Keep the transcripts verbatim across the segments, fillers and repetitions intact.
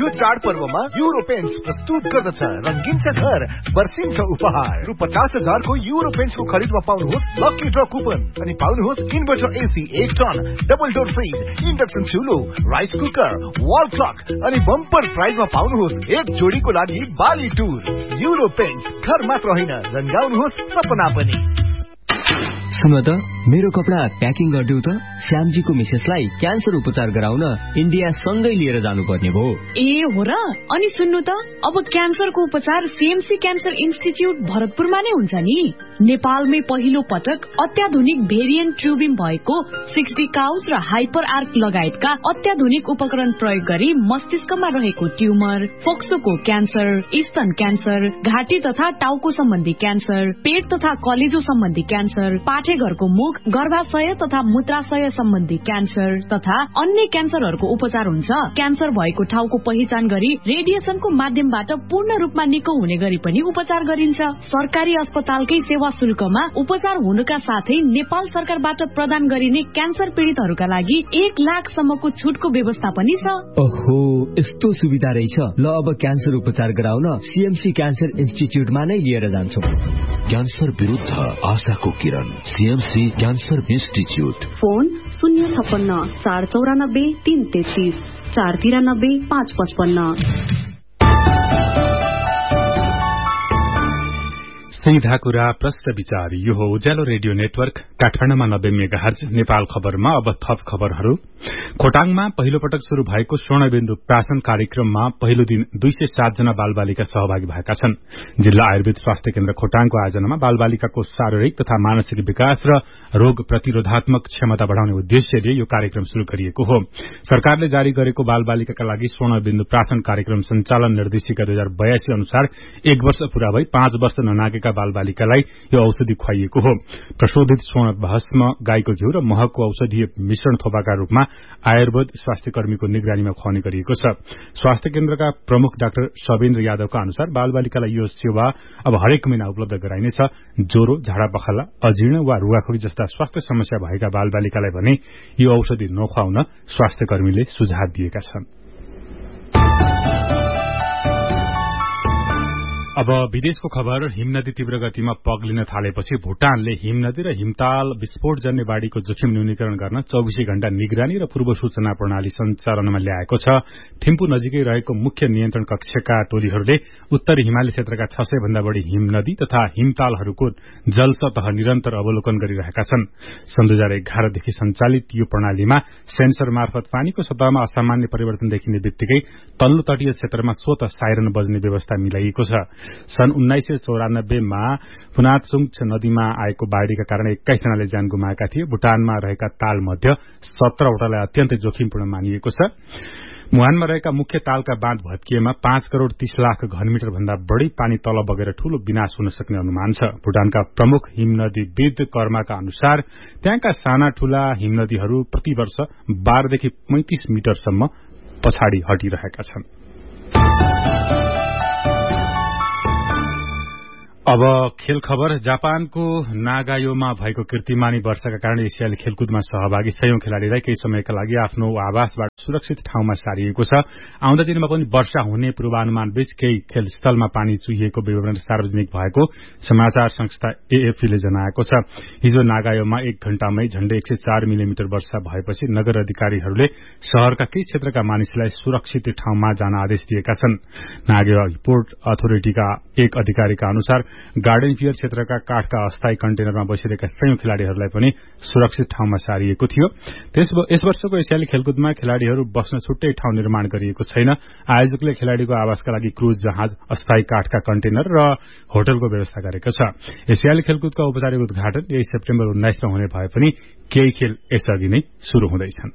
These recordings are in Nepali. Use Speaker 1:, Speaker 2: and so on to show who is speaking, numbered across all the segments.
Speaker 1: यो चाडपर्वमा युरो पेन्ट्स प्रस्तुत गर्दछ रंगीन छ घर वर्षिन्छ उपहार रु पचास हजार को युरो पेन्ट्सको खरिदमा पाउनुहोस् लकी ड्र कुपन अनि पाउनुहोस् इन्भर्टर एसी एक ton double door fridge induction चुलो rice cooker wall clock अनि बम्पर प्राइजमा पाउनुहोस् एक जोडीको लागि बाली टुर युरो पेन्ट्स घर मात्र होइन रंगाउनुहोस् सपना पनि।
Speaker 2: सुन त मेरो कपडा प्याकिङ गरिदेऊ त श्यामजीको मिसेसलाई क्यान्सर उपचार गराउन इन्डिया सँगै लिएर जानुपर्ने भयो।
Speaker 3: ए हो र? अनि सुन्नु त अब क्यान्सरको उपचार सीएमसी क्यान्सर इन्स्टिच्युट भरतपुरमा नै हुन्छ नि। नेपालमै पहिलो पटक अत्याधुनिक भेरिएन्ट ट्युबिम भएको सिक्सटी काउस र हाइपर आर्क लगायतका अत्याधुनिक उपकरण प्रयोग गरी मस्तिष्कमा रहेको ट्युमर, फोक्सोको क्यान्सर, स्तन क्यान्सर, घाँटी तथा टाउको सम्बन्धी क्यान्सर, पेट तथा कलेजो सम्बन्धी क्यान्सर, पाठेघरको मुख, गर्भाशय तथा मूत्राशय सम्बन्धी क्यान्सर तथा अन्य क्यान्सरहरूको उपचार हुन्छ। क्यान्सर भएको ठाउँको पहिचान गरी रेडिएसनको माध्यमबाट पूर्ण रूपमा निको हुने गरी पनि उपचार गरिन्छ। सरकारी अस्पतालकै सेवा शुल्कमा उपचार हुनुका साथै नेपाल सरकारबाट प्रदान गरिने क्यान्सर पीड़ितहरूका लागि एक लाख सम्मको छुटको व्यवस्था पनि छ।
Speaker 2: ओहो, यस्तो सुविधा रहेछ। ल अब क्यान्सर उपचार गराउन सीएमसी क्यान्सर इन्स्टिच्युटमा नै लिएर जान्छौ।
Speaker 4: क्यान्सर विरुद्ध आशाको किरण सीएमसी क्यान्सर इन्स्टिच्युट।
Speaker 5: फोन शून्य छप्पन्न चार चौरानब्बे तीन तेत्तीस चार तिरानब्बे पाँच पचपन्न।
Speaker 6: सीधा कुरा प्रश्न विचार। यो हो उज्यालो रेडियो नेटवर्क काठमाडौँमा नब्बे मेगाहर्ज नेपाल खबरमा। अब थप खबरहरू। खोटाङमा पहिलो पटक शुरू भएको स्वर्णबिन्दु प्राशन कार्यक्रममा पहिलो दिन दुई सय सात जना बालबालिका सहभागी भएका छन्। जिल्ला आयुर्वेद स्वास्थ्य केन्द्र खोटाङको आयोजनामा बालबालिकाको शारीरिक तथा मानसिक विकास र रोग प्रतिरोधात्मक क्षमता बढ़ाउने उद्देश्यले यो कार्यक्रम शुरू गरिएको हो। सरकारले जारी गरेको बालबालिकाका लागि स्वर्णबिन्दु प्राशन कार्यक्रम सञ्चालन निर्देशिका दुई हजार बयासी अनुसार एक वर्ष पूरा भई पाँच वर्ष ननागेका बालबालिकालाई यो औषधि खुवाइएको हो। प्रशोधित स्वर्ण भस्म, गाईको घिउ र महको औषधीय मिश्रण थोपाका रूपमा आयुर्वेद स्वास्थ्य कर्मीको निगरानीमा खुवाउने गरिएको छ। स्वास्थ्य केन्द्रका प्रमुख डाक्टर सवेन्द्र यादवका अनुसार बालबालिकालाई यो सेवा अब हरेक महिना उपलब्ध गराइनेछ। ज्वरो, झाडा पखाला, अजीर्ण वा रुगाखोकी जस्ता स्वास्थ्य समस्या भएका बालबालिकालाई भने यो औषधि नखुवाउन स्वास्थ्य कर्मीले सुझाव दिएका छन्। अब विदेशको खबर। हिमनदी तीव्र गतिमा पग्लिन थालेपछि भूटानले हिमनदी र हिमताल विस्फोट जन्य बाढ़ीको जोखिम न्यूनीकरण गर्न चौबिसै घण्टा निगरानी र पूर्व सूचना प्रणाली सञ्चालनमा ल्याएको छ। थिम्पू नजिकै रहेको मुख्य नियन्त्रण कक्षका टोलीहरूले उत्तरी हिमाली क्षेत्रका छ सय भन्दा बढ़ी हिमनदी तथा हिमतालहरूको जल सतह निरन्तर अवलोकन गरिरहेका छन्। सन् दुई हजार एघारदेखि सञ्चालित यो प्रणालीमा सेन्सर मार्फत पानीको सतहमा असामान्य परिवर्तन देखिने बित्तिकै तल्लो तटीय क्षेत्रमा स्वत साइरन बज्ने व्यवस्था मिलाइएको छ। सन् उन्नाइस सय चौरानब्बेमा फुनाचुङ नदीमा आएको बाढ़ीका कारण एक्काइस जनाले ज्यान गुमाएका थिए। भूटानमा रहेका ताल मध्ये सत्रवटालाई अत्यन्तै जोखिमपूर्ण मानिएको छ। मुहानमा रहेका मुख्य तालका बाँध भत्किएमा पाँच करोड़ तीस लाख घनमिटर भन्दा बढ़ी पानी तल बगेर ठूलो विनाश हुन सक्ने अनुमान छ। भूटानका प्रमुख हिमनदीविद कर्माका अनुसार त्यहाँका साना ठूला हिमनदीहरू प्रतिवर्ष बाह्रदेखि पैंतिस मिटरसम्म पछाडि हटिरहेका छन्। अब खेल खबर। जापानको नागायोमा भएको कीर्तिमानी वर्षाका कारण एसियाली खेलकुदमा सहभागी सयौं खेलाड़ीलाई केही समयका लागि आफ्नो आवासबाट सुरक्षित ठाउँमा सारिएको छ। आउँदा दिनमा पनि वर्षा हुने पूर्वानुमान बीच केही खेलस्थलमा पानी चुहिएको विवरण सार्वजनिक भएको समाचार संस्था एएफपीले जनाएको छ। हिजो नागायोमा एक घण्टामै झण्डै एक सय चार मिलिमिटर वर्षा भएपछि नगर अधिकारीहरूले शहरका केही क्षेत्रका मानिसलाई सुरक्षित ठाउँमा जान आदेश दिएका छन्। नागायो पोर्ट अथोरिटीका एक अधिकारीका अनुसार गार्डन पियर क्षेत्रका काठका अस्थायी कन्टेनरमा बसिरहेका सयौं खेलाड़ीहरूलाई पनि सुरक्षित ठाउँमा सारिएको थियो। यस वर्षको एसियाली खेलकुदमा खेलाड़ीहरू बस्न छुट्टै ठाउँ निर्माण गरिएको छैन। आयोजकले खेलाड़ीको आवासका लागि क्रूज जहाज, अस्थायी काठका कन्टेनर र होटलको व्यवस्था गरेको छ। एसियाली खेलकुदका औपचारिक उद्घाटन यही सेप्टेम्बर उन्नाइसमा हुने भए पनि केही खेल यसअघि नै शुरू हुँदैछन्।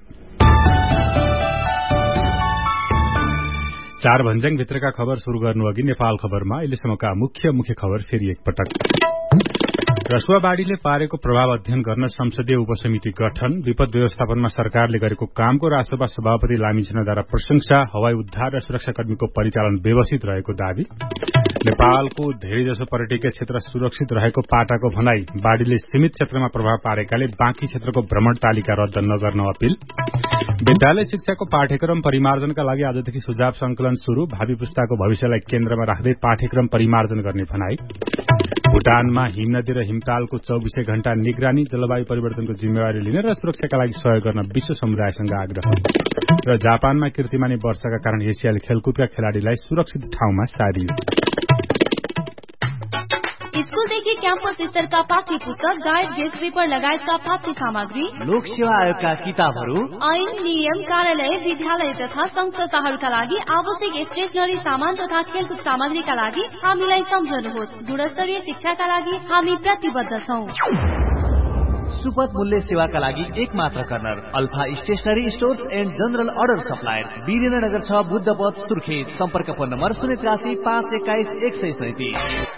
Speaker 6: चार भन्ज्याङ भित्रका खबर शुरू गर्नु अघि नेपाल खबरमा अहिलेसम्मका मुख्य मुख्य खबर फेरि एकपटक। रसुवा बाढ़ीले पारेको प्रभाव अध्ययन गर्न संसदीय उपसमिति गठन, विपद व्यवस्थापनमा सरकारले गरेको कामको राष्ट्रसभा सभापति लामिछानेद्वारा प्रशंसा, हवाई उद्धार र सुरक्षाकर्मीको परिचालन व्यवस्थित रहेको दावी। नेपालको धेरैजसो पर्यटकीय क्षेत्र सुरक्षित रहेको पाटाको भनाई, बाढ़ीले सीमित क्षेत्रमा प्रभाव पारेकाले बाँकी क्षेत्रको भ्रमण तालिका रद्द नगर्न अपील। विद्यालय शिक्षाको पाठ्यक्रम परिमार्जनका लागि आजदेखि सुझाव संकलन शुरू, भावी पुस्ताको भविष्यलाई केन्द्रमा राख्दै पाठ्यक्रम परिमार्जन गर्ने भनाई। भूटानमा हिमनदी र हिमतालको चौबिसै घण्टा निगरानी, जलवायु परिवर्तनको जिम्मेवारी लिने र सुरक्षाका लागि सहयोग गर्न विश्व समुदायसँग आग्रह। र जापानमा कीर्तिमानी वर्षाका कारण एसियाली खेलकुदका खेलाड़ीलाई सुरक्षित ठाउँमा सारियो।
Speaker 7: स्कूलदेखि क्याम्पस स्तरका पाठ्य पुस्तक, गाइड, गेस्ट पेपर लगायतका पाठ्य सामग्री,
Speaker 2: लोक सेवा आयोगका किताबहरू,
Speaker 7: ऐन, नियम, कार्यालय, विद्यालय तथा संघ संस्थाहरूका लागि आवश्यक स्टेशनरी सामान तथा खेलकुद सामग्रीका लागि हामीलाई सम्झनुहोस्। गुणस्तरीय शिक्षाका लागि हामी प्रतिबद्ध छौं।
Speaker 2: सुपथ मूल्य सेवाका लागि एक मात्र corner, alpha stationery stores and general order supplier, Birendranagar छ, बुद्धपथ, सुर्खेत। सम्पर्क फोन नम्बर शून्य त्रियासी पाँच एक्काइस एक सय सैतिस।